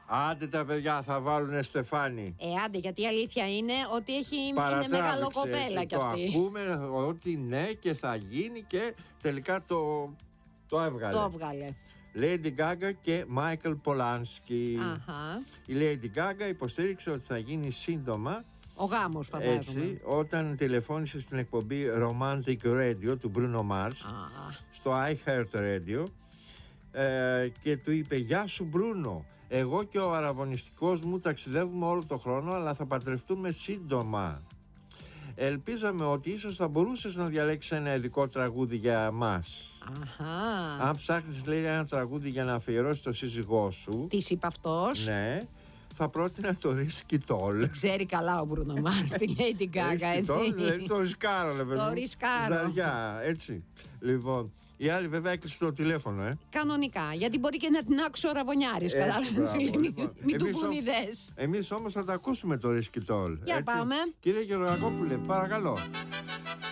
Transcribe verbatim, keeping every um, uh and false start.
Άντε τα παιδιά θα βάλουνε Στεφάνι. Ε, άντε, γιατί η αλήθεια είναι ότι έχει, είναι μεγάλο κοπέλα κι αυτή. Το ακούμε ότι ναι και θα γίνει και τελικά το, το έβγαλε. Το έβγαλε. Lady Gaga και Michael Polanski. Αχα. Η Lady Gaga υποστήριξε ότι θα γίνει σύντομα. Ο γάμος, φαντάζομαι. Έτσι, όταν τηλεφώνησε στην εκπομπή Romantic Radio του Bruno Mars Ah. στο iHeartRadio ε, και του είπε: «Γεια σου Μπρούνο, εγώ και ο αραβωνιστικός μου ταξιδεύουμε όλο το χρόνο, αλλά θα παντρευτούμε σύντομα. Ελπίζαμε ότι ίσως θα μπορούσες να διαλέξεις ένα ειδικό τραγούδι για μας. Αχα. Αν ψάχνεις, λέει, ένα τραγούδι για να αφιερώσεις το σύζυγό σου». Της είπε αυτός. Ναι. Θα πρότεινα το Risky Toll. Ξέρει καλά ο Μπρούνο Μάρς τη Lady Gaga, έτσι. Δηλαδή το ρισκάρω, λέει, Το ρισκάρω. Ζαριά, έτσι. Λοιπόν, η άλλη βέβαια έκλεισε το τηλέφωνο, ε. Κανονικά, γιατί μπορεί και να την άξει ο Ραβωνιάρης, κατάλαβες. Λοιπόν. Μην του Εμείς πουν ο- ιδέες. Εμείς όμως θα τα ακούσουμε το Risky Toll. Για έτσι. πάμε. Κύριε Γεωργακόπουλε, παρακαλώ.